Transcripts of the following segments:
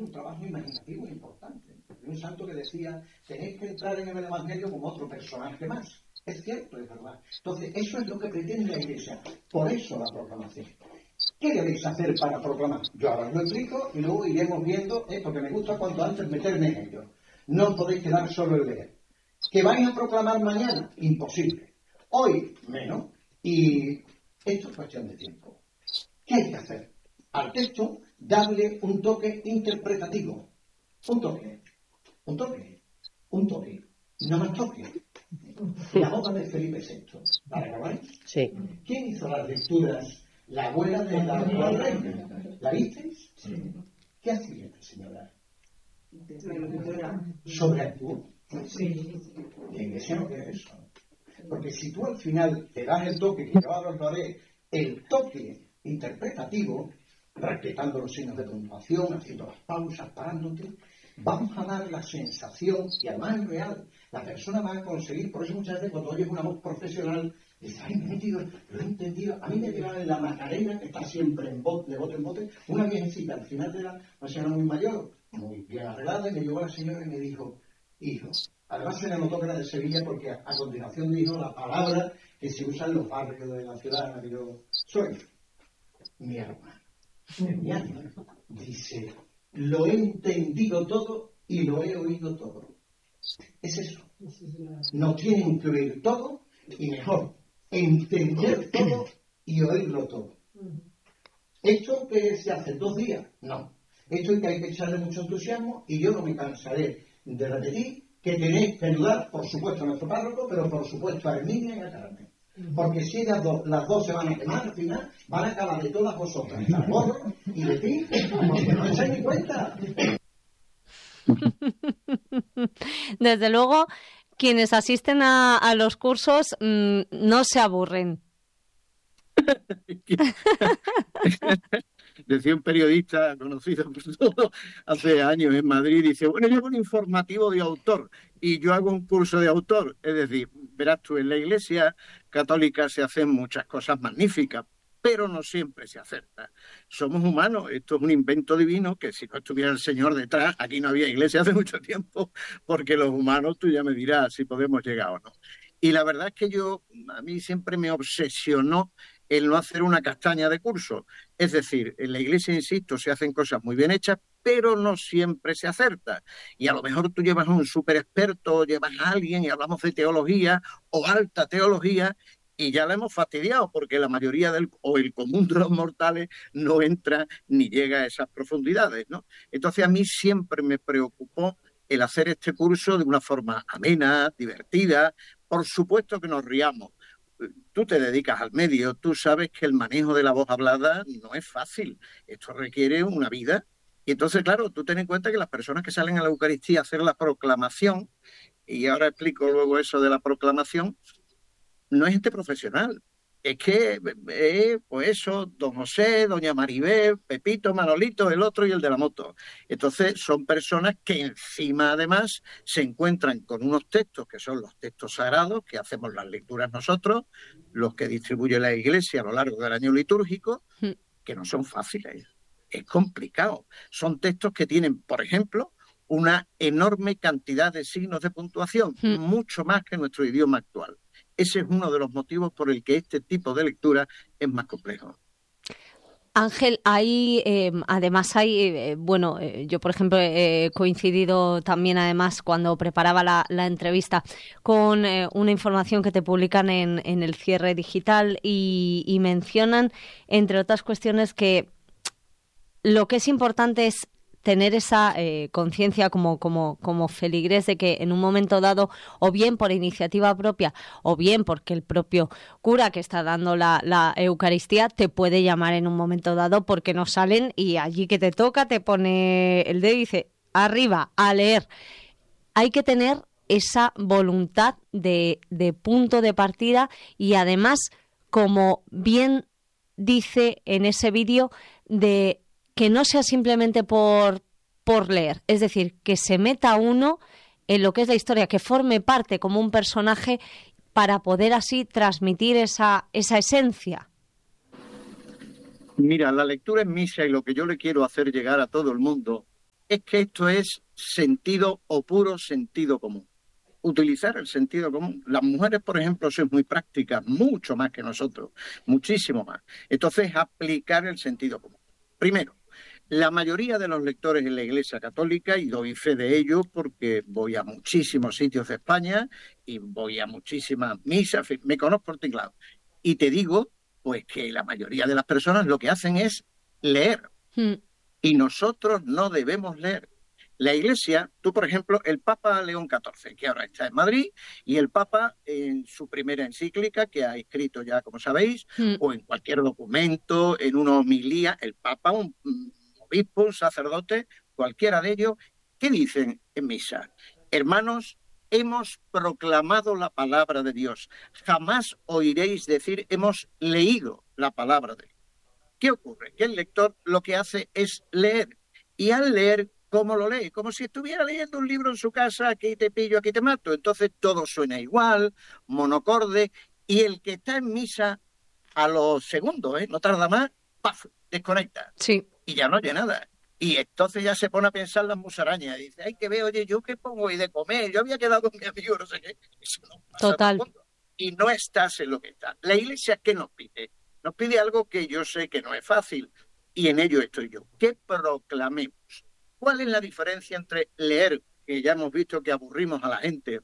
un trabajo imaginativo importante. Un santo que decía, tenéis que entrar en el Evangelio como otro personaje más. Es cierto, es verdad. Entonces, eso es lo que pretende la Iglesia. Por eso la proclamación. ¿Qué debéis hacer para proclamar? Yo ahora os lo explico y luego iremos viendo, porque me gusta cuanto antes meterme en ello. No podéis quedar solo en leer. ¿Que vais a proclamar mañana? Imposible. Hoy, menos. Y esto es cuestión de tiempo. ¿Qué hay que hacer? Al texto, darle un toque interpretativo. Un toque. Un toque. Un toque. No más toque. La boda de Felipe VI. ¿La recordáis? Sí. ¿Quién hizo las lecturas? La abuela de la actual reina. ¿La visteis? Sí. ¿Qué hacía esta señora? ¿Sobreactuó? Sí. La Iglesia no quiere eso. Porque si tú al final te das el toque, que yo ahora os daré, el toque interpretativo, respetando los signos de puntuación, haciendo las pausas, parándote, vamos a dar la sensación, y además es real, la persona va a conseguir, por eso muchas veces cuando oyes una voz profesional, dices, ay, lo he entendido, a mí me quedaba en la Macarena, que está siempre de bote en bote, una viejecita al final de una señora muy mayor, muy bien arreglada, y me llegó la señora y me dijo, hijo, además se le notó que era de Sevilla porque a continuación dijo la palabra que se usa en los barrios de la ciudad, yo soy mi hermano. Mi alma dice, lo he entendido todo y lo he oído todo. Es eso. Nos tienen que oír todo y mejor, entender todo y oírlo todo. ¿Esto que se hace 2 días? No. Esto es que hay que echarle mucho entusiasmo y yo no me cansaré de repetir que tenéis que ayudar, por supuesto, a nuestro párroco, pero por supuesto a Herminia y a Carmen. Porque si las dos se van a quemar, al final van a acabar de todas vosotras, al gorro y de ti, porque no echáis ni cuenta. Desde luego, quienes asisten a los cursos no se aburren. Decía un periodista conocido por todo hace años en Madrid, dice, bueno, yo hago un informativo de autor y yo hago un curso de autor. Es decir, verás tú, en la Iglesia católica se hacen muchas cosas magníficas, pero no siempre se acerta. Somos humanos, esto es un invento divino que si no estuviera el Señor detrás, aquí no había iglesia hace mucho tiempo, porque los humanos, tú ya me dirás si podemos llegar o no. Y la verdad es que a mí siempre me obsesionó el no hacer una castaña de curso. Es decir, en la Iglesia, insisto, se hacen cosas muy bien hechas, pero no siempre se acerta. Y a lo mejor tú llevas a un súper experto, llevas a alguien y hablamos de teología o alta teología, y ya la hemos fastidiado porque la mayoría o el común de los mortales no entra ni llega a esas profundidades, ¿no? Entonces a mí siempre me preocupó el hacer este curso de una forma amena, divertida. Por supuesto que nos riamos. Tú te dedicas al medio, tú sabes que el manejo de la voz hablada no es fácil. Esto requiere una vida. Y entonces, claro, tú ten en cuenta que las personas que salen a la Eucaristía a hacer la proclamación, y ahora explico luego eso de la proclamación, no es gente profesional. Es que, pues eso, don José, doña Maribel, Pepito, Manolito, el otro y el de la moto. Entonces, son personas que encima, además, se encuentran con unos textos que son los textos sagrados, que hacemos las lecturas nosotros, los que distribuye la Iglesia a lo largo del año litúrgico, que no son fáciles. Es complicado. Son textos que tienen, por ejemplo, una enorme cantidad de signos de puntuación, mucho más que nuestro idioma actual. Ese es uno de los motivos por el que este tipo de lectura es más complejo. Ángel, además hay, yo por ejemplo he coincidido también además cuando preparaba la entrevista con una información que te publican en el cierre digital y mencionan, entre otras cuestiones, que lo que es importante es tener esa conciencia como feligres de que en un momento dado, o bien por iniciativa propia, o bien porque el propio cura que está dando la Eucaristía te puede llamar en un momento dado porque no salen y allí que te toca te pone el dedo y dice, arriba, a leer. Hay que tener esa voluntad de punto de partida y además, como bien dice en ese vídeo, de que no sea simplemente por leer, es decir, que se meta uno en lo que es la historia, que forme parte como un personaje para poder así transmitir esa esencia. Mira, la lectura en misa y lo que yo le quiero hacer llegar a todo el mundo es que esto es sentido o puro sentido común. Utilizar el sentido común. Las mujeres, por ejemplo, son muy prácticas, mucho más que nosotros, muchísimo más. Entonces, aplicar el sentido común. Primero, la mayoría de los lectores en la Iglesia Católica, y doy fe de ello porque voy a muchísimos sitios de España y voy a muchísimas misas, me conozco por todos lados. Y te digo, pues que la mayoría de las personas lo que hacen es leer. Y nosotros no debemos leer. La Iglesia, tú por ejemplo, el Papa León XIV, que ahora está en Madrid, y el Papa en su primera encíclica, que ha escrito ya, como sabéis, o en cualquier documento, en una homilía, el Papa, un obispo, un sacerdote, cualquiera de ellos, ¿qué dicen en misa? Hermanos, hemos proclamado la palabra de Dios. Jamás oiréis decir, hemos leído la palabra de Dios. ¿Qué ocurre? Que el lector lo que hace es leer. Y al leer, ¿cómo lo lee? Como si estuviera leyendo un libro en su casa, aquí te pillo, aquí te mato. Entonces todo suena igual, monocorde, y el que está en misa a los segundos, no tarda más, ¡paf!, desconecta. Sí. Y ya no oye nada. Y entonces ya se pone a pensar las musarañas. Y dice, ay, que veo, oye, ¿yo qué pongo hoy de comer? Yo había quedado con mi amigo, no sé qué. Eso no pasa. Total. Y no estás en lo que estás. La Iglesia, ¿qué nos pide? Nos pide algo que yo sé que no es fácil, y en ello estoy yo, que proclamemos. ¿Cuál es la diferencia entre leer, que ya hemos visto que aburrimos a la gente,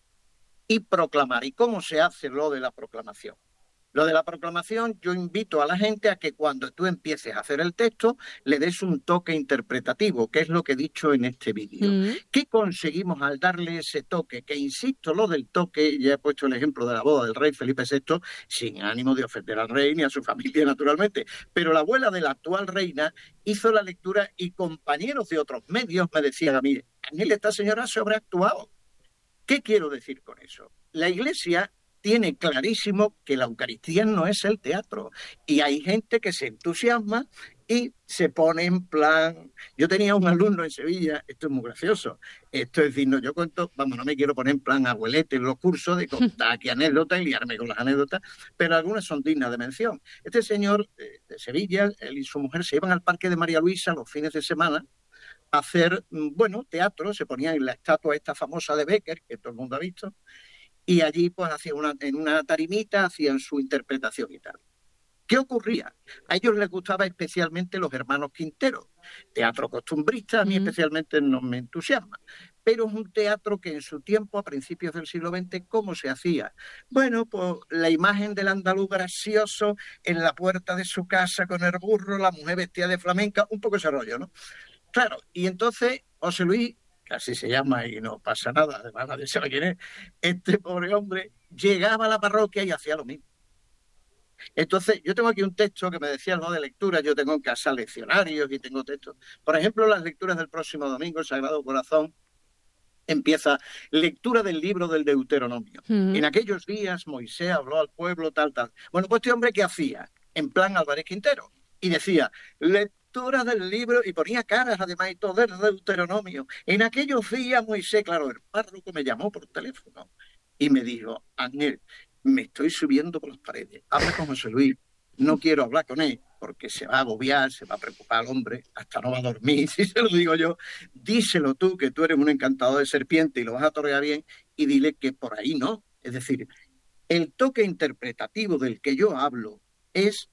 y proclamar? ¿Y cómo se hace lo de la proclamación? Lo de la proclamación, yo invito a la gente a que cuando tú empieces a hacer el texto, le des un toque interpretativo, que es lo que he dicho en este vídeo. ¿Qué conseguimos al darle ese toque? Que insisto, lo del toque, ya he puesto el ejemplo de la boda del rey Felipe VI, sin ánimo de ofender al rey ni a su familia, naturalmente, pero la abuela de la actual reina hizo la lectura y compañeros de otros medios me decían a mí, Ángel, esta señora ha sobreactuado. ¿Qué quiero decir con eso? La Iglesia tiene clarísimo que la Eucaristía no es el teatro, y hay gente que se entusiasma y se pone en plan. Yo tenía un alumno en Sevilla, esto es muy gracioso, esto es digno, yo cuento, vamos, no me quiero poner en plan abuelete en los cursos de contar aquí anécdotas y liarme con las anécdotas, pero algunas son dignas de mención. Este señor de Sevilla, él y su mujer se iban al Parque de María Luisa los fines de semana a hacer, bueno, teatro, se ponían en la estatua esta famosa de Becker, que todo el mundo ha visto, y allí pues hacían en una tarimita hacían su interpretación y tal. ¿Qué ocurría? A ellos les gustaba especialmente los hermanos Quintero. Teatro costumbrista a mí especialmente no me entusiasma, pero es un teatro que en su tiempo, a principios del siglo XX, ¿cómo se hacía? Bueno, pues la imagen del andaluz gracioso en la puerta de su casa con el burro, la mujer vestida de flamenca, un poco ese rollo, ¿no? Claro, y entonces José Luis, que así se llama y no pasa nada, además nadie sabe quién es, este pobre hombre llegaba a la parroquia y hacía lo mismo. Entonces, yo tengo aquí un texto que me decía no de lectura, yo tengo en casa leccionarios y tengo textos. Por ejemplo, las lecturas del próximo domingo, el Sagrado Corazón, empieza lectura del libro del Deuteronomio. En aquellos días Moisés habló al pueblo tal. Bueno, pues este hombre, ¿qué hacía? En plan Álvarez Quintero. Y decía, lectura del libro, y ponía caras además y todo del Deuteronomio. En aquellos días Moisés, claro, el párroco me llamó por teléfono y me dijo, Ángel, me estoy subiendo por las paredes. Habla con José Luis. No quiero hablar con él porque se va a agobiar, se va a preocupar el hombre, hasta no va a dormir, si se lo digo yo. Díselo tú, que tú eres un encantador de serpiente y lo vas a torear bien, y dile que por ahí no. Es decir, el toque interpretativo del que yo hablo es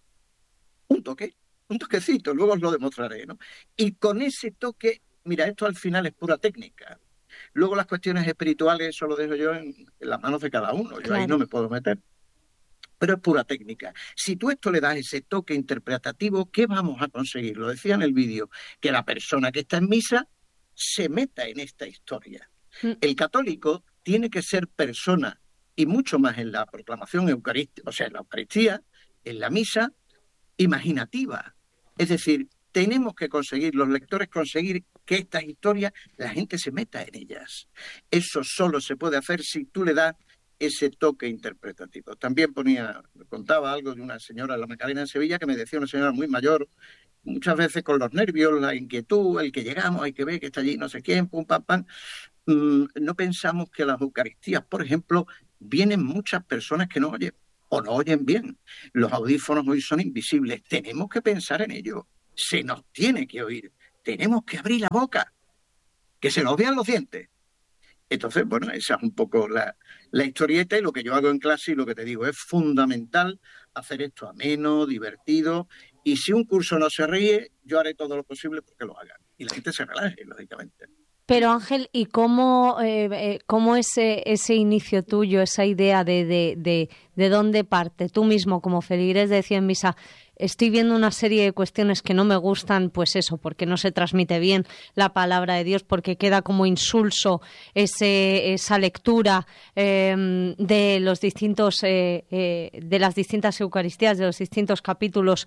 un toquecito, luego os lo demostraré, ¿no? Y con ese toque, mira, esto al final es pura técnica. Luego las cuestiones espirituales eso lo dejo yo en las manos de cada uno, yo ahí no me puedo meter. Pero es pura técnica. Si tú esto le das ese toque interpretativo, ¿qué vamos a conseguir? Lo decía en el vídeo, que la persona que está en misa se meta en esta historia. El católico tiene que ser persona, y mucho más en la proclamación eucarística, o sea, en la Eucaristía, en la misa, imaginativa. Es decir, tenemos que conseguir, los lectores conseguir que estas historias, la gente se meta en ellas. Eso solo se puede hacer si tú le das ese toque interpretativo. También contaba algo de una señora en la Macarena en Sevilla que me decía, una señora muy mayor, muchas veces con los nervios, la inquietud, el que llegamos, hay que ver que está allí no sé quién, pum, pam, pam. No pensamos que las Eucaristías, por ejemplo, vienen muchas personas que no oyen o no oyen bien. Los audífonos hoy son invisibles. Tenemos que pensar en ello. Se nos tiene que oír. tenemos que abrir la boca, que se nos vean los dientes. Entonces, bueno, esa es un poco la historieta, y lo que yo hago en clase, y lo que te digo, es fundamental hacer esto ameno, divertido, y si un curso no se ríe, yo haré todo lo posible porque lo haga. Y la gente se relaje, lógicamente. Pero Ángel, ¿y cómo ese inicio tuyo, esa idea de dónde parte? Tú mismo, como feligres, decía en misa, estoy viendo una serie de cuestiones que no me gustan, pues eso, porque no se transmite bien la palabra de Dios, porque queda como insulso esa lectura de los distintos, de las distintas Eucaristías, de los distintos capítulos,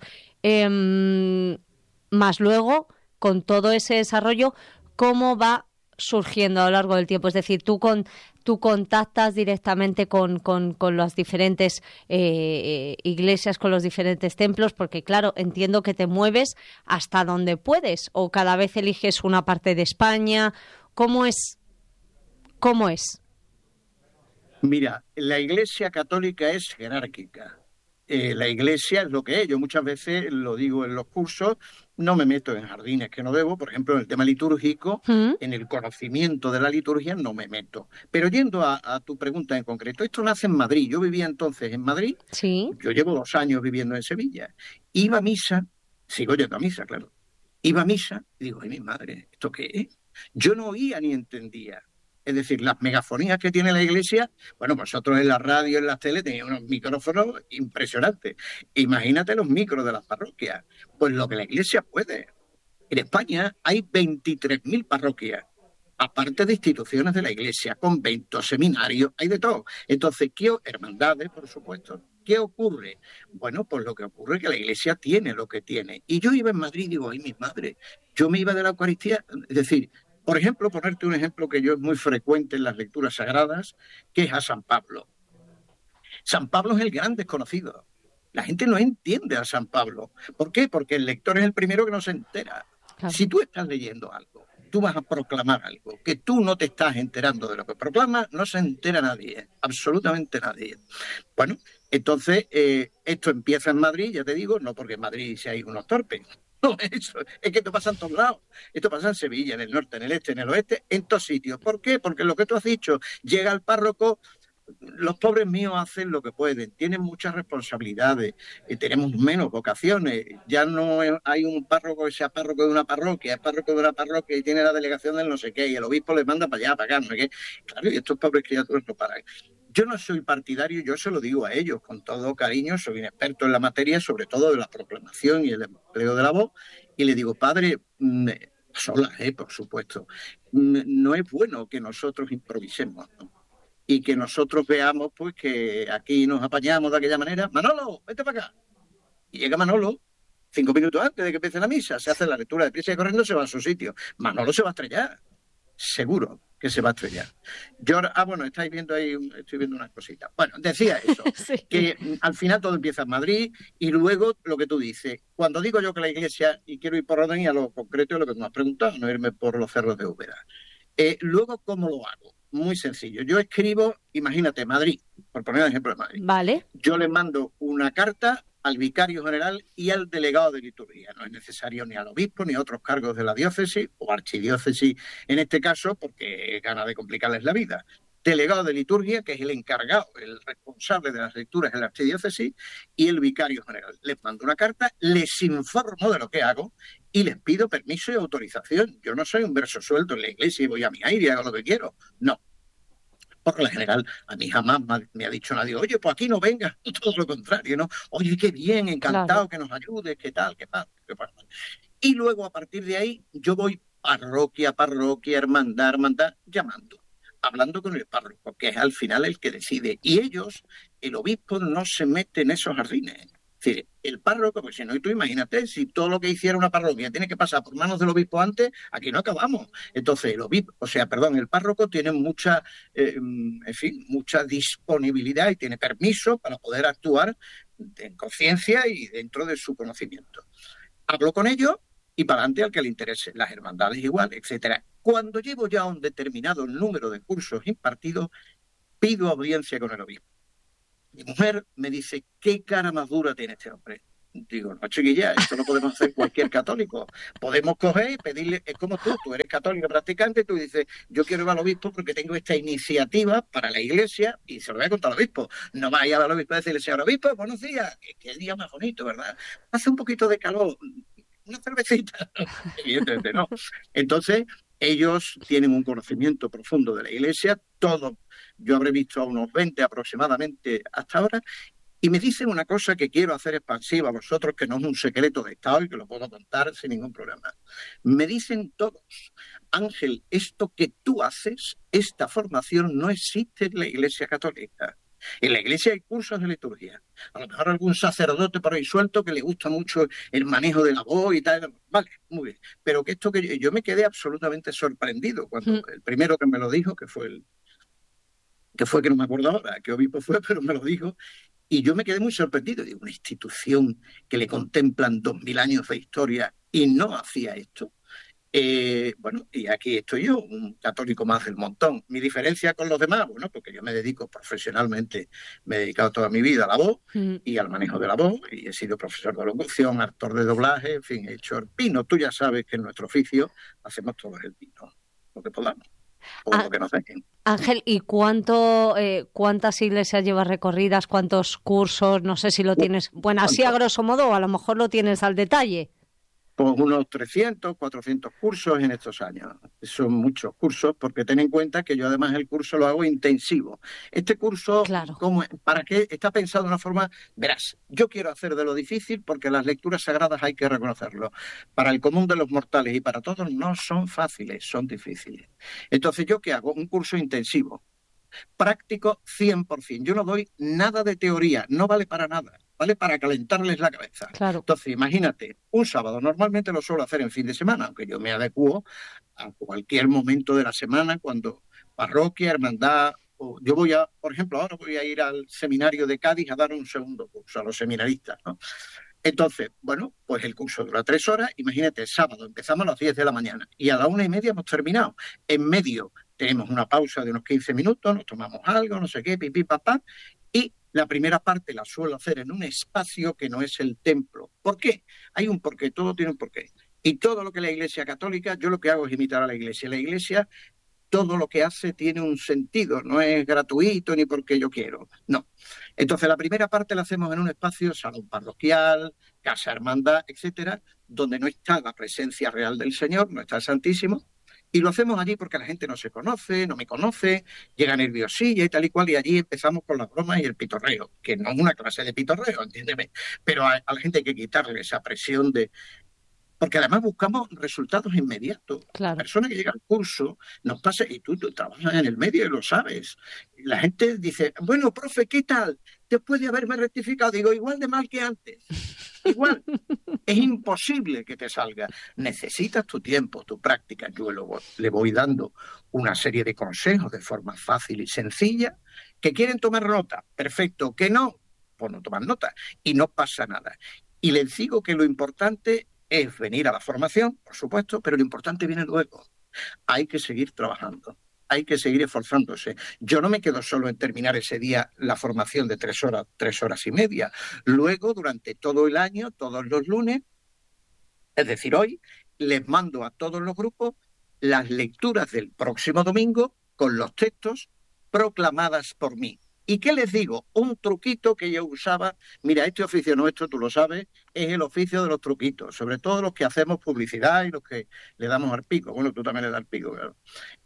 más luego, con todo ese desarrollo, cómo va surgiendo a lo largo del tiempo. Es decir, tú contactas directamente con las diferentes iglesias, con los diferentes templos, porque claro, entiendo que te mueves hasta donde puedes, o cada vez eliges una parte de España. ¿Cómo es? ¿Cómo es? Mira, la Iglesia católica es jerárquica. La Iglesia es lo que es. Yo muchas veces lo digo en los cursos, no me meto en jardines que no debo. Por ejemplo, en el tema litúrgico, en el conocimiento de la liturgia no me meto. Pero yendo a tu pregunta en concreto, esto nace en Madrid. Yo vivía entonces en Madrid. Sí. Yo llevo 2 años viviendo en Sevilla. Iba a misa, sigo yendo a misa, claro. Iba a misa y digo, ay, mi madre, ¿esto qué es? Yo no oía ni entendía. Es decir, las megafonías que tiene la Iglesia, bueno, vosotros en la radio, en las tele, tenéis unos micrófonos impresionantes. Imagínate los micros de las parroquias. Pues lo que la Iglesia puede. En España hay 23.000 parroquias, aparte de instituciones de la Iglesia, conventos, seminarios, hay de todo. Entonces, hermandades, por supuesto. ¿Qué ocurre? Bueno, pues lo que ocurre es que la Iglesia tiene lo que tiene. Y yo iba en Madrid y digo, ay, mi madre, yo me iba de la Eucaristía, es decir, por ejemplo, ponerte un ejemplo que yo es muy frecuente en las lecturas sagradas, que es a San Pablo. San Pablo es el gran desconocido. La gente no entiende a San Pablo. ¿Por qué? Porque el lector es el primero que no se entera. Claro. Si tú estás leyendo algo, tú vas a proclamar algo, que tú no te estás enterando de lo que proclamas, no se entera nadie, absolutamente nadie. Bueno, entonces esto empieza en Madrid, ya te digo, no porque en Madrid si hay unos torpes. No, eso, es que esto pasa en todos lados. Esto pasa en Sevilla, en el norte, en el este, en el oeste, en todos sitios. ¿Por qué? Porque lo que tú has dicho, llega el párroco. Los pobres míos hacen lo que pueden, tienen muchas responsabilidades, tenemos menos vocaciones, ya no hay un párroco que sea párroco de una parroquia, es párroco de una parroquia y tiene la delegación del no sé qué, y el obispo les manda para allá, para acá, no sé qué. Claro, y estos pobres criaturas no paran. Yo no soy partidario, yo se lo digo a ellos con todo cariño, soy un experto en la materia, sobre todo de la proclamación y el empleo de la voz, y le digo, padre, solas, por supuesto, no es bueno que nosotros improvisemos, ¿no? Y que nosotros veamos pues que aquí nos apañamos de aquella manera. Manolo, vete para acá. Y llega Manolo 5 minutos antes de que empiece la misa, se hace la lectura de prisa y corriendo, se va a su sitio. Manolo se va a estrellar, seguro que se va a estrellar. Yo, bueno, estáis viendo ahí, estoy viendo unas cositas. Bueno, decía eso, sí. Que al final todo empieza en Madrid y luego lo que tú dices. Cuando digo yo que la Iglesia, y quiero ir por orden y a lo concreto de lo que tú me has preguntado, no irme por los cerros de Úbeda. Luego, ¿cómo lo hago? Muy sencillo. Yo escribo, imagínate, Madrid, por poner un ejemplo de Madrid. Vale. Yo le mando una carta al vicario general y al delegado de liturgia. No es necesario ni al obispo ni a otros cargos de la diócesis o archidiócesis en este caso, porque gana de complicarles la vida. Delegado de liturgia, que es el encargado, el responsable de las lecturas en la archidiócesis, y el vicario general. Les mando una carta, les informo de lo que hago y les pido permiso y autorización. Yo no soy un verso suelto en la iglesia y voy a mi aire y hago lo que quiero. No. Por lo general, a mí jamás me ha dicho nadie, oye, pues aquí no vengas, todo lo contrario, ¿no? Oye, qué bien, encantado, claro, que nos ayudes, qué tal, qué pasa, qué pasa. Y luego, a partir de ahí, yo voy parroquia a parroquia, hermandad, llamando, hablando con el párroco, que es al final el que decide. Y ellos, el obispo, no se mete en esos jardines. Es decir, el párroco, pues si no, y tú imagínate, si todo lo que hiciera una parroquia tiene que pasar por manos del obispo antes, aquí no acabamos. Entonces, el párroco tiene mucha disponibilidad y tiene permiso para poder actuar en conciencia y dentro de su conocimiento. Hablo con ellos y para adelante al que le interese, las hermandades igual, etcétera. Cuando llevo ya un determinado número de cursos impartidos, pido audiencia con el obispo. Mi mujer me dice, ¿qué cara más dura tiene este hombre? Digo, no, chiquilla, esto lo podemos hacer cualquier católico. Podemos coger y pedirle, es como tú eres católico practicante, tú dices, yo quiero ir al obispo porque tengo esta iniciativa para la iglesia y se lo voy a contar al obispo. No vaya al obispo a decirle, señor obispo, buenos días, que el día más bonito, ¿verdad? Hace un poquito de calor, una cervecita. Evidentemente no. Entonces, ellos tienen un conocimiento profundo de la iglesia, todos, yo habré visto a unos 20 aproximadamente hasta ahora, y me dicen una cosa que quiero hacer expansiva a vosotros, que no es un secreto de Estado y que lo puedo contar sin ningún problema. Me dicen todos, Ángel, esto que tú haces, esta formación no existe en la Iglesia Católica. En la iglesia hay cursos de liturgia. A lo mejor algún sacerdote por ahí suelto que le gusta mucho el manejo de la voz y tal. Vale, muy bien. Pero que esto que yo me quedé absolutamente sorprendido cuando el primero que me lo dijo, que fue que no me acuerdo ahora qué obispo fue, pero me lo dijo. Y yo me quedé muy sorprendido. Digo, una institución que le contemplan 2000 años de historia y no hacía esto. Bueno, y aquí estoy yo, un católico más del montón. Mi diferencia con los demás, bueno, porque yo me dedico profesionalmente, me he dedicado toda mi vida a la voz y al manejo de la voz, y he sido profesor de locución, actor de doblaje, en fin, he hecho el pino. Tú ya sabes que en nuestro oficio hacemos todo el pino, lo que podamos, o lo que nos dejen. Ángel, ¿y cuántas iglesias llevas recorridas? ¿Cuántos cursos? No sé si lo tienes, bueno, así a grosso modo, o a lo mejor lo tienes al detalle. Pues unos 300, 400 cursos en estos años. Son muchos cursos, porque ten en cuenta que yo además el curso lo hago intensivo. Este curso, claro, ¿para qué? Está pensado de una forma, verás, yo quiero hacer de lo difícil porque las lecturas sagradas hay que reconocerlo. Para el común de los mortales y para todos no son fáciles, son difíciles. Entonces, ¿yo qué hago? Un curso intensivo, práctico 100%. Yo no doy nada de teoría, no vale para nada. ¿Vale? Para calentarles la cabeza. Claro. Entonces, imagínate, un sábado, normalmente lo suelo hacer en fin de semana, aunque yo me adecuo a cualquier momento de la semana, cuando parroquia, hermandad, o yo voy a, por ejemplo, ahora voy a ir al seminario de Cádiz a dar un segundo curso a los seminaristas, ¿no? Entonces, bueno, pues el curso dura 3 horas, imagínate, sábado empezamos a las 10 de la mañana y a las 1:30 hemos terminado. En medio tenemos una pausa de unos 15 minutos, nos tomamos algo, no sé qué, pipí, papá, y la primera parte la suelo hacer en un espacio que no es el templo. ¿Por qué? Hay un porqué, todo tiene un porqué. Y todo lo que la Iglesia Católica, yo lo que hago es imitar a la Iglesia. La Iglesia, todo lo que hace tiene un sentido, no es gratuito ni porque yo quiero, no. Entonces la primera parte la hacemos en un espacio, salón parroquial, casa hermandad, etcétera, donde no está la presencia real del Señor, no está el Santísimo, y lo hacemos allí porque la gente no se conoce, no me conoce, llega nerviosilla y tal y cual, y allí empezamos con las bromas y el pitorreo, que no es una clase de pitorreo, entiéndeme, pero a la gente hay que quitarle esa presión de... Porque además buscamos resultados inmediatos. Claro. La persona que llega al curso nos pasa, y tú trabajas en el medio y lo sabes. La gente dice, bueno, profe, ¿qué tal? Después de haberme rectificado, digo, igual de mal que antes. Igual. Es imposible que te salga. Necesitas tu tiempo, tu práctica. Yo le voy dando una serie de consejos de forma fácil y sencilla. ¿Que quieren tomar nota? Perfecto. ¿Que no? Pues no toman nota. Y no pasa nada. Y les digo que lo importante es venir a la formación, por supuesto, pero lo importante viene luego. Hay que seguir trabajando, hay que seguir esforzándose. Yo no me quedo solo en terminar ese día la formación de 3 horas, 3 horas y media. Luego, durante todo el año, todos los lunes, es decir, hoy, les mando a todos los grupos las lecturas del próximo domingo con los textos proclamadas por mí. ¿Y qué les digo? Un truquito que yo usaba, mira, este oficio nuestro, tú lo sabes, es el oficio de los truquitos, sobre todo los que hacemos publicidad y los que le damos al pico. Bueno, tú también le das al pico, claro.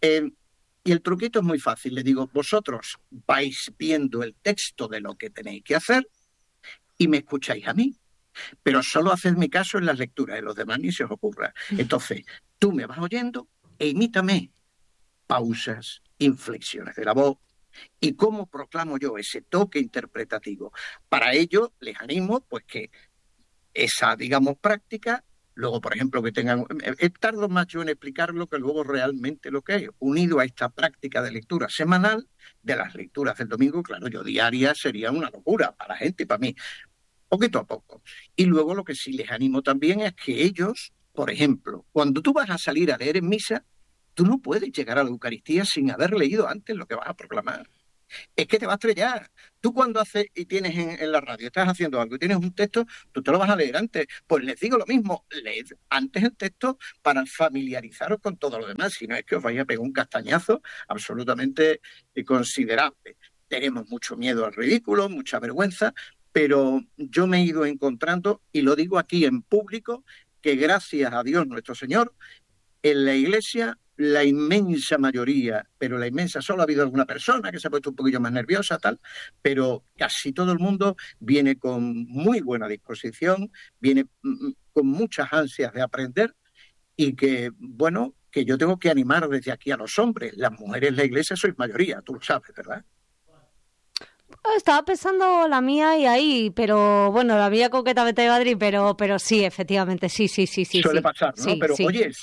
Y el truquito es muy fácil. Les digo, vosotros vais viendo el texto de lo que tenéis que hacer y me escucháis a mí. Pero solo hacedme caso en las lecturas, en los demás ni se os ocurra. Entonces, tú me vas oyendo e imítame pausas, inflexiones de la voz, y cómo proclamo yo ese toque interpretativo. Para ello, les animo pues que esa, digamos, práctica, luego, por ejemplo, que tengan... tardo más yo en explicarlo que luego realmente lo que es. Unido a esta práctica de lectura semanal, de las lecturas del domingo, claro, yo diaria sería una locura para la gente y para mí, poquito a poco. Y luego lo que sí les animo también es que ellos, por ejemplo, cuando tú vas a salir a leer en misa, tú no puedes llegar a la Eucaristía sin haber leído antes lo que vas a proclamar. es que te va a estrellar. Tú cuando haces y tienes en la radio, estás haciendo algo y tienes un texto, tú te lo vas a leer antes. Pues les digo lo mismo, leed antes el texto para familiarizaros con todo lo demás, si no es que os vais a pegar un castañazo absolutamente considerable. Tenemos mucho miedo al ridículo, mucha vergüenza, pero yo me he ido encontrando, y lo digo aquí en público, que gracias a Dios nuestro Señor, en la Iglesia, la inmensa mayoría, pero la inmensa, solo ha habido alguna persona que se ha puesto un poquillo más nerviosa, tal, pero casi todo el mundo viene con muy buena disposición, viene con muchas ansias de aprender y que, bueno, que yo tengo que animar desde aquí a los hombres. Las mujeres en la Iglesia sois mayoría, tú lo sabes, ¿verdad? Estaba pensando la mía y ahí, pero bueno, la mía concretamente de Madrid, pero sí, efectivamente, sí, sí, sí, sí, Suele sí, pasar, ¿no? sí, Pero sí, oye,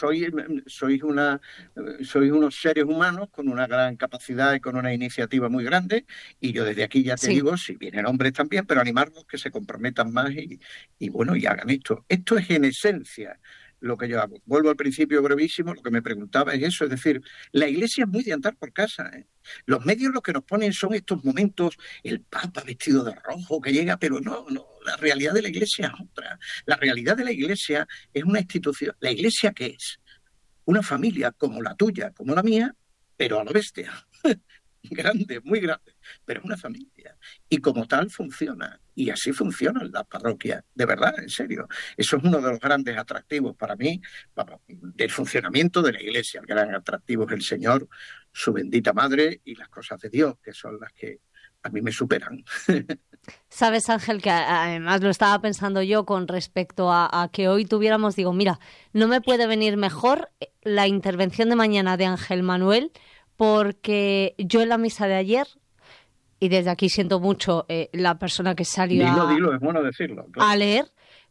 sois unos seres humanos con una gran capacidad y con una iniciativa muy grande, y yo desde aquí ya te sí. digo, si vienen hombres también, pero animarlos que se comprometan más y bueno, y hagan esto. Esto es en esencia lo que yo hago. Vuelvo al principio brevísimo, lo que me preguntaba es eso, es decir, la Iglesia es muy de andar por casa, ¿eh? Los medios lo que nos ponen son estos momentos, el Papa vestido de rojo que llega, pero no, no, la realidad de la Iglesia es otra. La realidad de la Iglesia es una institución. ¿La Iglesia qué es? Una familia como la tuya, como la mía, pero a la bestia. Grande, muy grande, pero es una familia. Y como tal funciona. Y así funcionan las parroquias. De verdad, en serio. Eso es uno de los grandes atractivos para mí, del funcionamiento de la Iglesia. El gran atractivo es el Señor, su bendita Madre y las cosas de Dios, que son las que a mí me superan. Sabes, Ángel, que además lo estaba pensando yo con respecto a que hoy tuviéramos, digo, mira, no me puede venir mejor la intervención de mañana de Ángel Manuel, porque yo en la misa de ayer, y desde aquí siento mucho la persona que salió Dilo, dilo, es bueno decirlo, a claro. leer,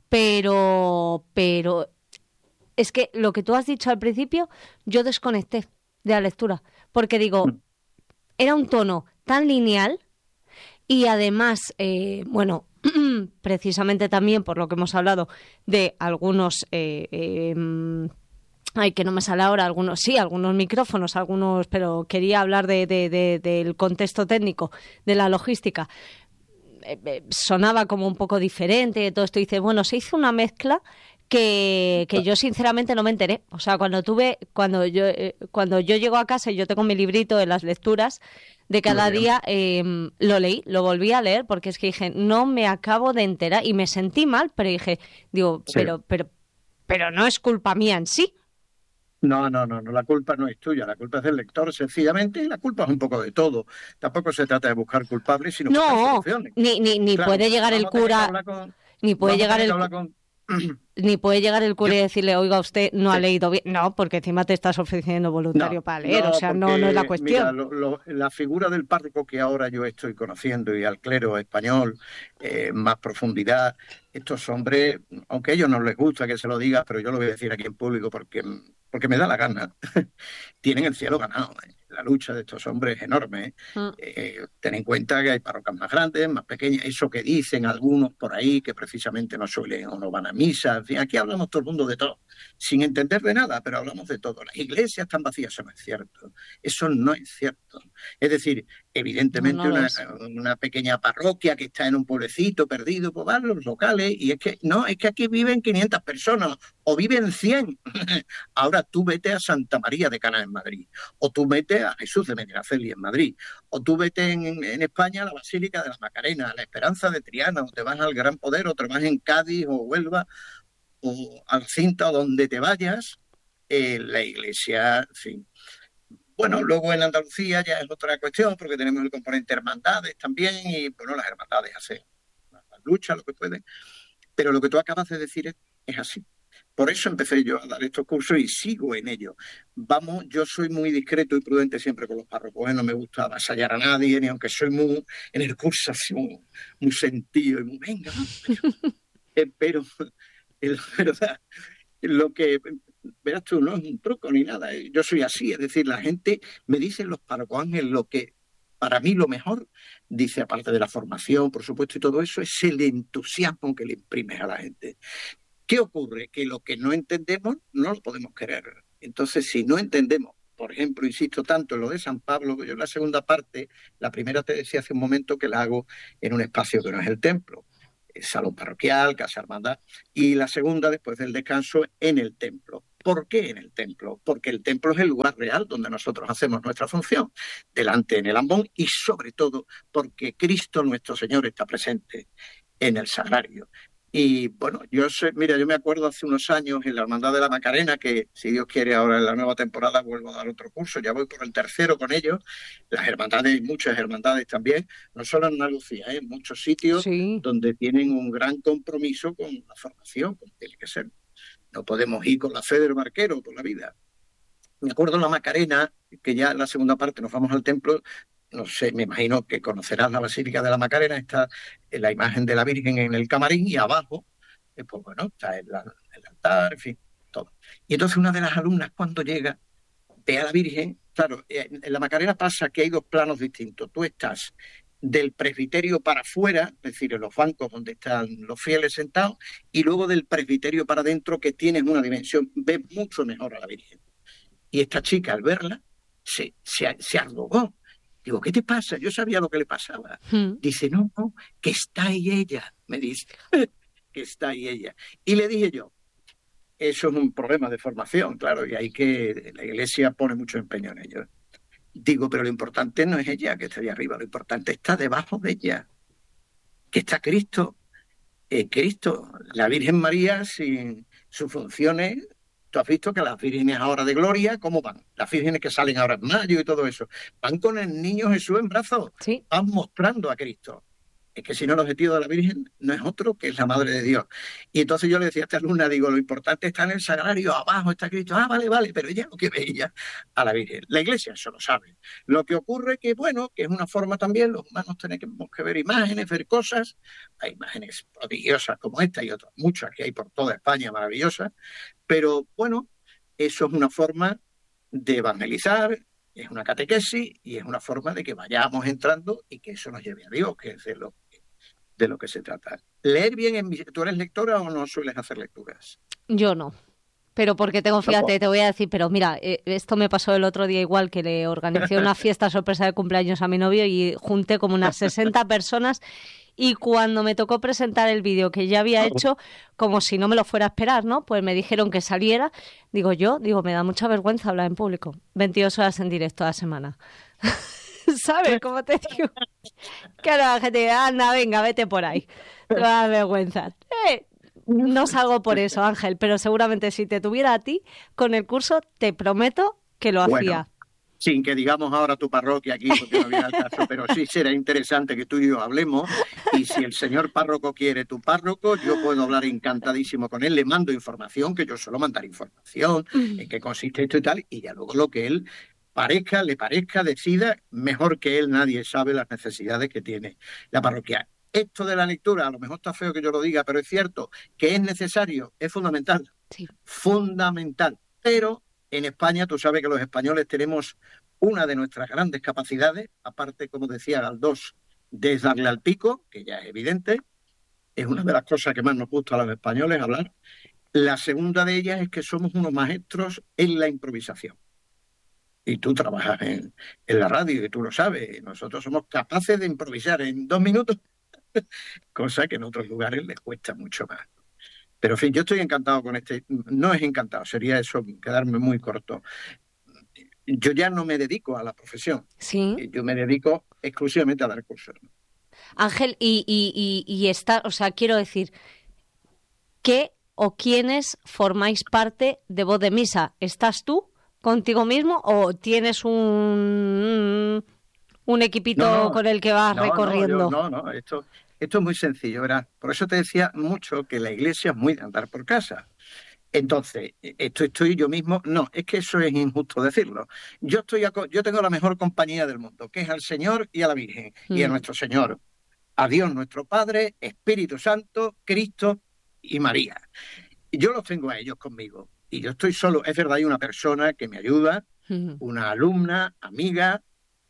pero es que lo que tú has dicho al principio, yo desconecté de la lectura, porque digo, era un tono tan lineal y además, precisamente también por lo que hemos hablado de algunos, ay, que no me sale ahora, algunos sí, algunos micrófonos, algunos, pero quería hablar del contexto técnico, de la logística. Sonaba como un poco diferente, todo esto. Dice, bueno, se hizo una mezcla que yo sinceramente no me enteré. O sea, cuando yo llego a casa y yo tengo mi librito de las lecturas de Muy cada bien. día, lo leí, lo volví a leer, porque es que dije, no me acabo de enterar y me sentí mal, pero dije, digo, Sí. pero no es culpa mía en sí. No, no, no, no, la culpa no es tuya, la culpa es del lector, sencillamente, y la culpa es un poco de todo. Tampoco se trata de buscar culpables, sino buscar No, soluciones. ni Claro, puede llegar el cura, ni puede vamos a llegar tener que el hablar con, Ni puede llegar el yo, cura y decirle, oiga, usted no ha sí. leído bien. No, porque encima te estás ofreciendo No, voluntario para leer. O no, sea, no es la porque, mira, cuestión. la figura del párroco que ahora yo estoy conociendo y al clero español, más profundidad, estos hombres, aunque a ellos no les gusta que se lo diga, pero yo lo voy a decir aquí en público porque me da la gana, tienen el cielo ganado. La lucha de estos hombres es enorme. Mm. Ten en cuenta que hay parroquias más grandes, más pequeñas, eso que dicen algunos por ahí que precisamente no suelen o no van a misa. En fin, aquí hablamos todo el mundo de todo, sin entender de nada, pero hablamos de todo. Las iglesias están vacías, eso no es cierto. Eso no es cierto. Es decir, No, evidentemente no lo es. una pequeña parroquia que está en un pueblecito perdido, pues van los locales, y es que no, es que aquí viven 500 personas o viven 100. Ahora tú vete a Santa María de Cana en Madrid, o tú vete a Jesús de Medinaceli en Madrid, o tú vete en España a la Basílica de la Macarena, a la Esperanza de Triana, o te vas al Gran Poder, o te vas en Cádiz o Huelva, o al Cinta, o donde te vayas, la iglesia, en fin. Bueno, luego en Andalucía ya es otra cuestión, porque tenemos el componente hermandades también, y bueno, las hermandades hacen la lucha, lo que pueden, pero lo que tú acabas de decir es así. Por eso empecé yo a dar estos cursos y sigo en ello. Vamos, yo soy muy discreto y prudente siempre con los párrocos, no me gusta avasallar a nadie, ni aunque soy muy en el curso así, muy sentido y muy venga, pero es verdad, lo que verás tú no es un truco ni nada, yo soy así, es decir, la gente me dice los párrocos Ángel lo que para mí lo mejor, dice, aparte de la formación, por supuesto, y todo eso, es el entusiasmo que le imprimes a la gente. ¿Qué ocurre? Que lo que no entendemos no lo podemos querer. Entonces, si no entendemos por ejemplo, insisto tanto en lo de San Pablo, que yo en la segunda parte, la primera te decía hace un momento que la hago en un espacio que no es el templo, salón parroquial, casa hermandad, y la segunda, después del descanso, en el templo. ¿Por qué en el templo? Porque el templo es el lugar real donde nosotros hacemos nuestra función, delante en el ambón, y sobre todo porque Cristo nuestro Señor está presente en el sagrario. Y bueno, mira, yo me acuerdo hace unos años en la Hermandad de la Macarena, que si Dios quiere ahora en la nueva temporada vuelvo a dar otro curso, ya voy por el tercero con ellos, las hermandades, muchas hermandades también, no solo en Andalucía, en muchos sitios Sí. donde tienen un gran compromiso con la formación, como tiene que ser. No podemos ir con la fe del barquero por la vida. Me acuerdo en la Macarena, que ya en la segunda parte nos vamos al templo, no sé, me imagino que conocerás la Basílica de la Macarena, está la imagen de la Virgen en el camarín y abajo, pues bueno, está el altar, en fin, todo. Y entonces una de las alumnas cuando llega, ve a la Virgen, claro, en la Macarena pasa que hay dos planos distintos. Tú estás del presbiterio para afuera, es decir, en los bancos donde están los fieles sentados, y luego del presbiterio para adentro, que tienes una dimensión, ves mucho mejor a la Virgen. Y esta chica, al verla, se arrugó. Digo, ¿qué te pasa? Yo sabía lo que le pasaba. Dice, no, que está ahí ella, me dice, que está ahí ella. Y le dije yo, eso es un problema de formación, claro, y la Iglesia pone mucho empeño en ello. Digo, pero lo importante no es ella que está ahí arriba, lo importante está debajo de ella, que está Cristo. Cristo, la Virgen María, sin sus funciones. Tú has visto que las vírgenes ahora de gloria, ¿cómo van? Las vírgenes que salen ahora en mayo y todo eso, van con el niño Jesús en brazos, Sí. van mostrando a Cristo. Es que si no, el objetivo de la Virgen no es otro que es la Madre de Dios. Y entonces yo le decía a esta alumna, digo, lo importante está en el sagrario, abajo está Cristo. Ah, vale, pero ella lo que veía a la Virgen. La Iglesia eso lo sabe. Lo que ocurre que, bueno, que es una forma también, los humanos tenemos que ver imágenes, ver cosas. Hay imágenes prodigiosas como esta y otras muchas que hay por toda España maravillosas. Pero, bueno, eso es una forma de evangelizar, es una catequesis y es una forma de que vayamos entrando y que eso nos lleve a Dios, que es de lo que se trata. Leer bien, ¿tú eres lectora o no sueles hacer lecturas? Yo no. Pero porque tengo, fíjate, te voy a decir, pero mira, esto me pasó el otro día igual, que le organicé una fiesta sorpresa de cumpleaños a mi novio y junté como unas 60 personas y cuando me tocó presentar el vídeo que ya había hecho, como si no me lo fuera a esperar, ¿no? Pues me dijeron que saliera. Digo, me da mucha vergüenza hablar en público. 22 horas en directo a la semana. ¿Sabes cómo te digo? Claro, la gente dice, anda, venga, vete por ahí. Te va a dar vergüenza. No salgo por eso, Ángel, pero seguramente si te tuviera a ti con el curso, te prometo que lo hacía. Sin que digamos ahora tu parroquia aquí, porque no viene al caso, pero sí será interesante que tú y yo hablemos. Y si el señor párroco quiere tu párroco, yo puedo hablar encantadísimo con él, le mando información, que yo suelo mandar información, en qué consiste esto y tal, y ya luego lo que él le parezca, decida, mejor que él nadie sabe las necesidades que tiene la parroquia. Esto de la lectura, a lo mejor está feo que yo lo diga, pero es cierto que es necesario, es fundamental, sí. Fundamental, pero en España, tú sabes que los españoles tenemos una de nuestras grandes capacidades, aparte, como decía Galdós, de darle al pico, que ya es evidente, es una de las cosas que más nos gusta a los españoles hablar. La segunda de ellas es que somos unos maestros en la improvisación. Y tú trabajas en la radio y tú lo sabes, nosotros somos capaces de improvisar en 2 minutos, cosa que en otros lugares les cuesta mucho más. Pero en fin, yo estoy encantado con no es encantado, sería eso, quedarme muy corto. Yo ya no me dedico a la profesión, Sí. yo me dedico exclusivamente a dar cursos. Ángel, y está, o sea, quiero decir, ¿qué o quiénes formáis parte de Voz de Misa? ¿Estás tú contigo mismo o tienes un equipito con el que vas recorriendo? No, esto es muy sencillo, ¿verdad? Por eso te decía mucho que la Iglesia es muy de andar por casa. Entonces, estoy yo mismo. No, es que eso es injusto decirlo. Yo tengo la mejor compañía del mundo, que es al Señor y a la Virgen, y a nuestro Señor, a Dios nuestro Padre, Espíritu Santo, Cristo y María. Y yo los tengo a ellos conmigo. Y yo estoy solo. Es verdad, hay una persona que me ayuda, una alumna, amiga,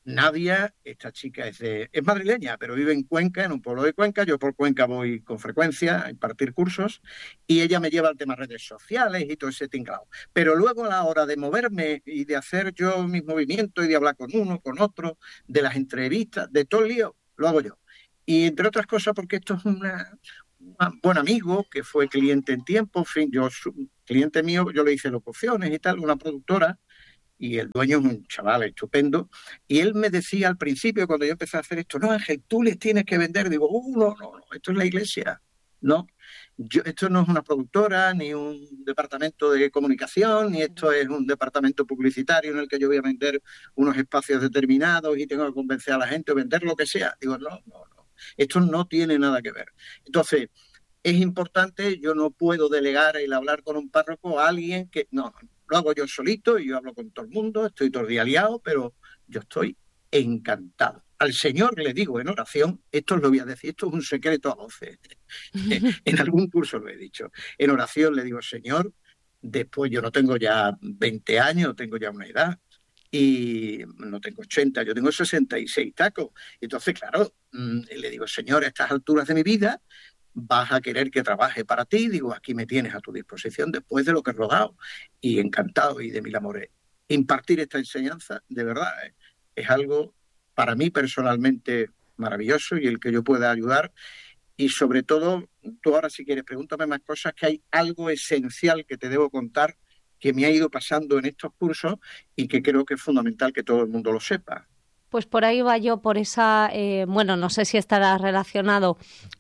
Nadia, esta chica es madrileña, pero vive en Cuenca, en un pueblo de Cuenca. Yo por Cuenca voy con frecuencia a impartir cursos y ella me lleva al tema redes sociales y todo ese tinglado. Pero luego a la hora de moverme y de hacer yo mis movimientos y de hablar con uno, con otro, de las entrevistas, de todo el lío, lo hago yo. Y entre otras cosas porque esto es un buen amigo que fue cliente en tiempo, en fin, cliente mío, yo le hice locuciones y tal, una productora, y el dueño es un chaval estupendo, y él me decía al principio, cuando yo empecé a hacer esto, no, Ángel, tú les tienes que vender. Digo, no, esto es la iglesia, no, esto no es una productora, ni un departamento de comunicación, ni esto es un departamento publicitario en el que yo voy a vender unos espacios determinados y tengo que convencer a la gente o vender lo que sea. Digo, no, esto no tiene nada que ver. Entonces, es importante, yo no puedo delegar el hablar con un párroco a alguien que, no, lo hago yo solito y yo hablo con todo el mundo, estoy todo el día liado, pero yo estoy encantado. Al Señor le digo en oración, esto os lo voy a decir, esto es un secreto a voces, en algún curso lo he dicho, en oración le digo, Señor, después yo no tengo ya 20 años, tengo ya una edad, y no tengo 80, yo tengo 66 tacos. Entonces, claro, le digo, Señor, a estas alturas de mi vida, vas a querer que trabaje para ti. Digo, aquí me tienes a tu disposición después de lo que he rodado. Y encantado y de mil amores. Impartir esta enseñanza, de verdad, es algo para mí personalmente maravilloso y el que yo pueda ayudar. Y sobre todo, tú ahora si quieres, pregúntame más cosas, que hay algo esencial que te debo contar que me ha ido pasando en estos cursos y que creo que es fundamental que todo el mundo lo sepa. Pues por ahí va yo, por esa, bueno, no sé si estará relacionado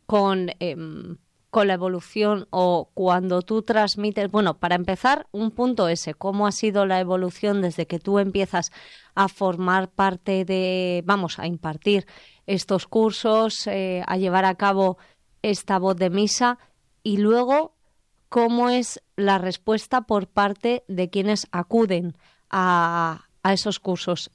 con la evolución o cuando tú transmites, bueno, para empezar, un punto ese, cómo ha sido la evolución desde que tú empiezas a formar parte vamos, a impartir estos cursos, a llevar a cabo esta voz de misa y luego cómo es la respuesta por parte de quienes acuden a esos cursos.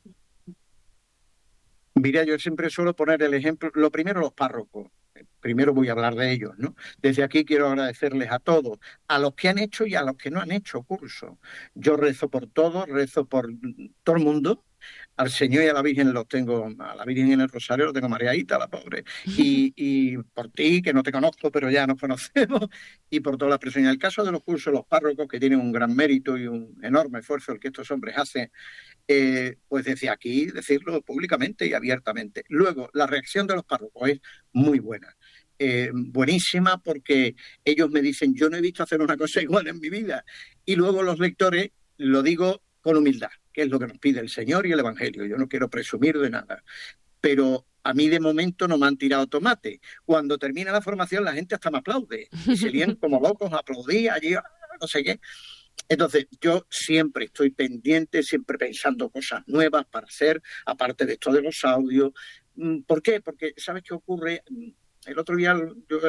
Mira, yo siempre suelo poner el ejemplo, lo primero los párrocos, primero voy a hablar de ellos, ¿no? Desde aquí quiero agradecerles a todos, a los que han hecho y a los que no han hecho curso. Yo rezo por todos, rezo por todo el mundo. Al Señor y a la Virgen los tengo, a la Virgen en el Rosario lo tengo mareadita, la pobre. Y por ti, que no te conozco, pero ya nos conocemos, y por todas las personas. En el caso de los cursos, los párrocos, que tienen un gran mérito y un enorme esfuerzo el que estos hombres hacen, pues desde aquí decirlo públicamente y abiertamente. Luego, la reacción de los párrocos es muy buena. Buenísima, porque ellos me dicen, yo no he visto hacer una cosa igual en mi vida. Y luego los lectores, lo digo con humildad, que es lo que nos pide el Señor y el Evangelio. Yo no quiero presumir de nada, pero a mí de momento no me han tirado tomate. Cuando termina la formación la gente hasta me aplaude y se lían como locos a aplaudir allí, no sé qué. Entonces, yo siempre estoy pendiente, siempre pensando cosas nuevas para hacer, aparte de esto de los audios. ¿Por qué? Porque, ¿sabes qué ocurre? El otro día,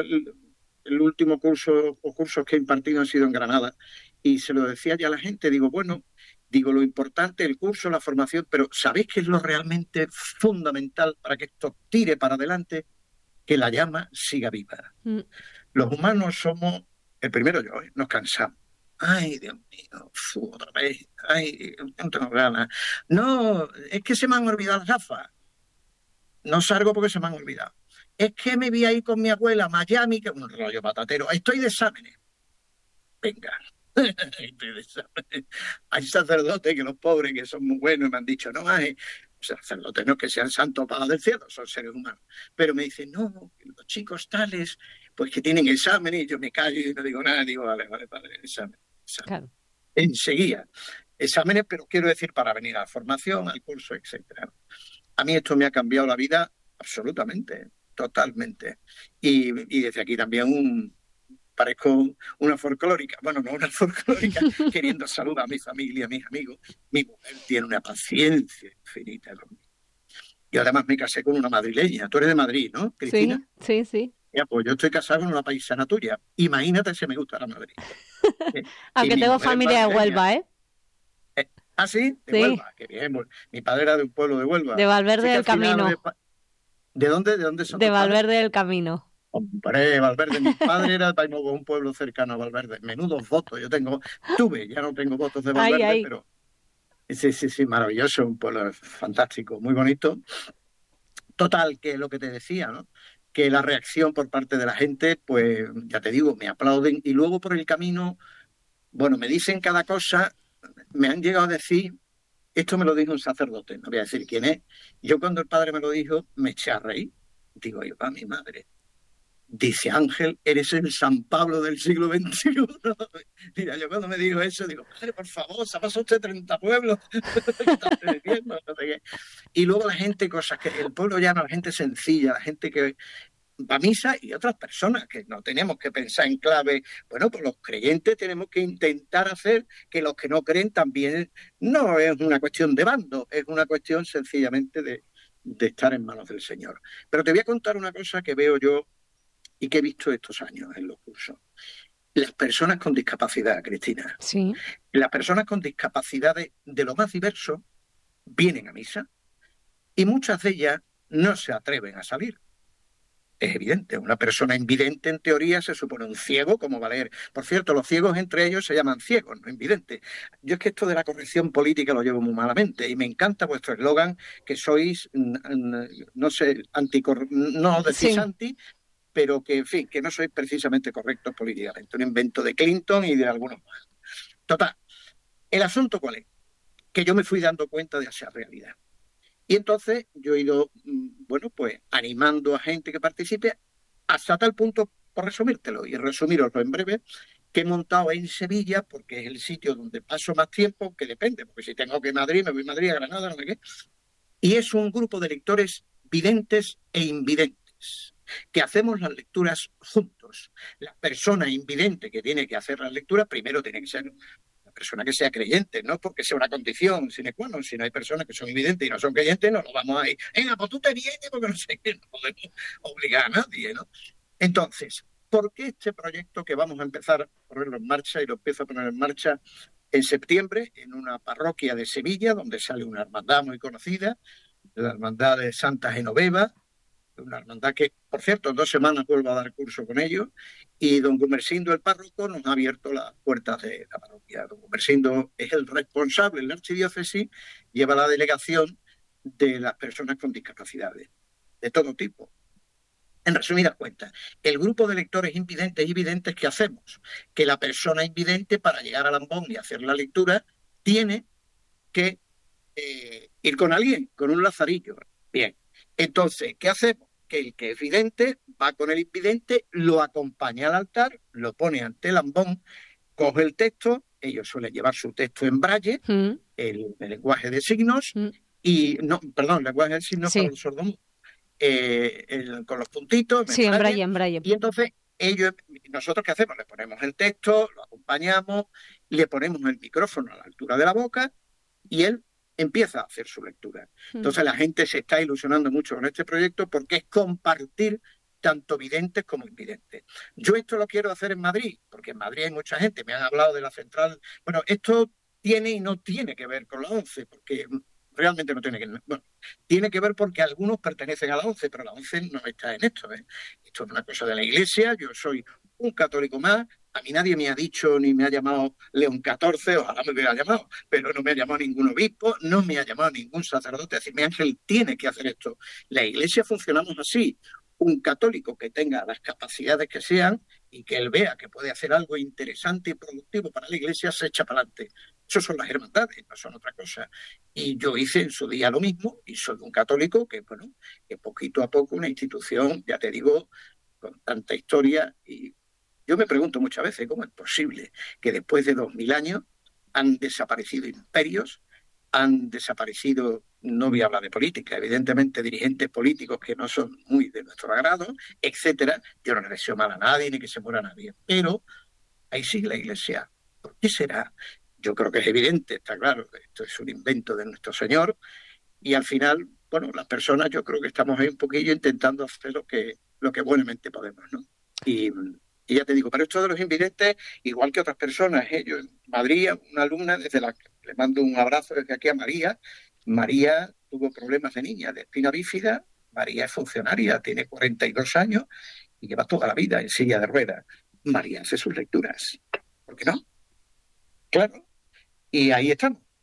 el último curso o cursos que he impartido han sido en Granada, y se lo decía ya a la gente, digo, bueno, digo, lo importante, el curso, la formación, pero ¿sabéis qué es lo realmente fundamental para que esto tire para adelante? Que la llama siga viva. Los humanos somos, el primero yo, nos cansamos. Ay, Dios mío, otra vez. Ay, no tengo ganas. No, es que se me han olvidado las gafas. No salgo porque se me han olvidado. Es que me voy a ir con mi abuela a Miami, que es un rollo patatero. Estoy de exámenes. Venga. Estoy de exámenes. Hay sacerdotes que los pobres, que son muy buenos, y me han dicho, no hay. Sacerdotes no que sean santos pagados del cielo, son seres humanos. Pero me dicen, no, los chicos tales, pues que tienen exámenes, y yo me callo y no digo nada, digo, vale, padre, examen. Claro. Enseguida, exámenes, pero quiero decir para venir a la formación, al curso, etcétera. A mí esto me ha cambiado la vida absolutamente, totalmente. Y desde aquí también parezco una folclórica, bueno, no una folclórica, queriendo saludar a mi familia, a mis amigos. Mi mujer tiene una paciencia infinita conmigo. Yo además me casé con una madrileña. Tú eres de Madrid, ¿no, Cristina? Sí. Ya, pues yo estoy casado con una paisana tuya. Imagínate si me gusta la Madrid. Aunque tengo familia de Huelva, ¿eh? ¿Ah, sí? De Huelva, qué bien. Mi padre era de un pueblo de Huelva. De Valverde del Camino. ¿De dónde? ¿De dónde son? De Valverde del Camino. Hombre, Valverde, mi padre era de un pueblo cercano a Valverde. Menudos votos, ya no tengo votos de Valverde, pero Sí, sí, sí, maravilloso, un pueblo fantástico, muy bonito. Total, que es lo que te decía, ¿no? Que la reacción por parte de la gente, pues ya te digo, me aplauden y luego por el camino, bueno, me dicen cada cosa, me han llegado a decir, esto me lo dijo un sacerdote, no voy a decir quién es. Yo cuando el padre me lo dijo, me eché a reír. Digo, yo, a mi madre. Dice, Ángel, eres el San Pablo del siglo XXI. Mira, yo cuando me dijo eso, digo, padre, por favor, se ha pasado usted 30 pueblos. ¿Qué está usted diciendo? No sé qué. Y luego la gente, cosas que el pueblo llano, la gente sencilla, la gente que va a misa y otras personas que no tenemos que pensar en clave. Bueno, pues los creyentes tenemos que intentar hacer que los que no creen también. No es una cuestión de bando, es una cuestión sencillamente de estar en manos del Señor. Pero te voy a contar una cosa que veo yo y que he visto estos años en los cursos. Las personas con discapacidad, Cristina, Sí. las personas con discapacidades de lo más diverso vienen a misa y muchas de ellas no se atreven a salir. Es evidente, una persona invidente en teoría se supone un ciego como va a leer. Por cierto, los ciegos entre ellos se llaman ciegos, no invidentes. Yo es que esto de la corrección política lo llevo muy malamente y me encanta vuestro eslogan que sois, no sé, no decís Sí. anti, pero que, en fin, que no sois precisamente correctos políticamente. Un invento de Clinton y de algunos más. Total, ¿el asunto cuál es? Que yo me fui dando cuenta de esa realidad. Y entonces yo he ido, bueno, pues animando a gente que participe hasta tal punto, por resumírtelo y resumiroslo en breve, que he montado en Sevilla, porque es el sitio donde paso más tiempo, que depende, porque si tengo que ir a Madrid, me voy a Madrid, a Granada, no sé qué. Y es un grupo de lectores videntes e invidentes, que hacemos las lecturas juntos. La persona invidente que tiene que hacer las lecturas, primero tiene que ser una persona que sea creyente, no porque sea una condición sine qua non. Si no hay personas que son invidentes y no son creyentes, no lo vamos a ir. Venga, pues tú te vienes porque no sé qué, no podemos obligar a nadie, ¿no? Entonces, ¿por qué este proyecto que vamos a empezar a ponerlo en marcha y lo empiezo a poner en marcha en septiembre en una parroquia de Sevilla donde sale una hermandad muy conocida, la hermandad de Santa Genoveva, una hermandad que, por cierto, en 2 semanas vuelvo a dar curso con ellos, y don Gumersindo, el párroco, nos ha abierto las puertas de la parroquia. Don Gumersindo es el responsable en la archidiócesis, lleva la delegación de las personas con discapacidades, de todo tipo. En resumidas cuentas, el grupo de lectores invidentes y videntes que hacemos, que la persona invidente para llegar al ambón y hacer la lectura tiene que ir con alguien, con un lazarillo. Bien, entonces, ¿qué hacemos? Que el que es vidente va con el invidente, lo acompaña al altar, lo pone ante el ambón, coge el texto, ellos suelen llevar su texto en braille, el lenguaje de signos, y no, perdón, el lenguaje de signos para Sí. los sordomudos, con los puntitos, Sí, en braille, en y braille. entonces nosotros ¿qué hacemos? Le ponemos el texto, lo acompañamos, le ponemos el micrófono a la altura de la boca y él empieza a hacer su lectura. Entonces la gente se está ilusionando mucho con este proyecto porque es compartir tanto videntes como invidentes. Yo esto lo quiero hacer en Madrid, porque en Madrid hay mucha gente, me han hablado de la central. Bueno, esto tiene y no tiene que ver con la ONCE, porque realmente no tiene que ver. Bueno, tiene que ver porque algunos pertenecen a la ONCE, pero la ONCE no está en esto. Esto es una cosa de la Iglesia, yo soy un católico más, a mí nadie me ha dicho ni me ha llamado León XIV, ojalá me hubiera llamado, pero no me ha llamado ningún obispo, no me ha llamado ningún sacerdote a decirme, Ángel, tiene que hacer esto. La Iglesia funcionamos así. Un católico que tenga las capacidades que sean y que él vea que puede hacer algo interesante y productivo para la Iglesia, se echa para adelante. Eso son las hermandades, no son otra cosa. Y yo hice en su día lo mismo y soy un católico que, bueno, que poquito a poco una institución, ya te digo, con tanta historia. Y yo me pregunto muchas veces cómo es posible que después de 2000 años han desaparecido imperios, han desaparecido, no voy a hablar de política, evidentemente dirigentes políticos que no son muy de nuestro agrado, etcétera. Yo no le deseo mal a nadie ni que se muera nadie, pero ahí sigue la Iglesia. ¿Por qué será? Yo creo que es evidente, está claro, esto es un invento de nuestro Señor y al final, bueno, las personas yo creo que estamos ahí un poquillo intentando hacer lo que buenamente podemos, ¿no? Y ya te digo, pero esto de los invidentes, igual que otras personas, yo en Madrid, una alumna desde la que le mando un abrazo desde aquí a María. María tuvo problemas de niña, de espina bífida. María es funcionaria, tiene 42 años y lleva toda la vida en silla de ruedas. María hace sus lecturas. ¿Por qué no? Claro. Y ahí estamos.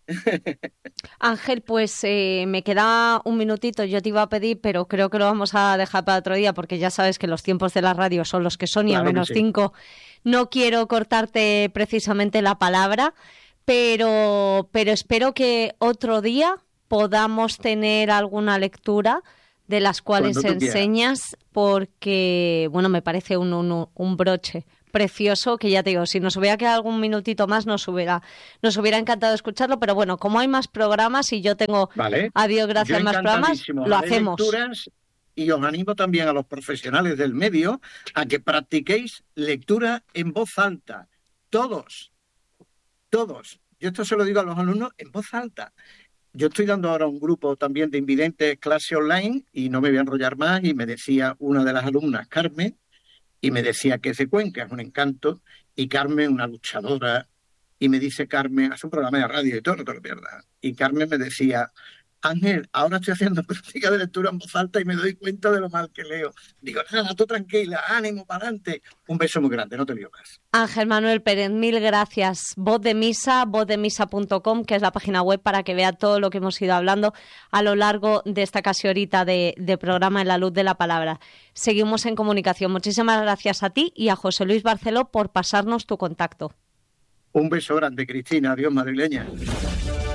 Ángel, pues me queda un minutito, yo te iba a pedir, pero creo que lo vamos a dejar para otro día porque ya sabes que los tiempos de la radio son los que son y Claro a que menos sí. 5 no quiero cortarte precisamente la palabra, pero espero que otro día podamos tener alguna lectura de las cuales Cuando tú quieras. enseñas porque, bueno, me parece un broche precioso que ya te digo, si nos hubiera quedado algún minutito más nos hubiera encantado escucharlo, pero bueno, como hay más programas y yo tengo, Vale. a Dios Yo gracias, más programas, encantadísimo. lo Haré hacemos. lecturas y os animo también a los profesionales del medio a que practiquéis lectura en voz alta. Todos, todos. Yo esto se lo digo a los alumnos en voz alta. Yo estoy dando ahora un grupo también de invidentes clase online y no me voy a enrollar más y me decía una de las alumnas, Carmen, y me decía que es de Cuenca, es un encanto, y Carmen, una luchadora, y me dice Carmen, hace un programa de radio y todo, no te lo pierdas, y Carmen me decía, Ángel, ahora estoy haciendo práctica de lectura en voz alta y me doy cuenta de lo mal que leo. Digo, nada, tú tranquila, ánimo, para adelante. Un beso muy grande, no te lío más. Ángel Manuel Pérez, mil gracias. Voz de Misa, vozdemisa.com, que es la página web para que vea todo lo que hemos ido hablando a lo largo de esta casi horita de programa En la Luz de la Palabra. Seguimos en comunicación. Muchísimas gracias a ti y a José Luis Barceló por pasarnos tu contacto. Un beso grande, Cristina. Adiós, madrileña.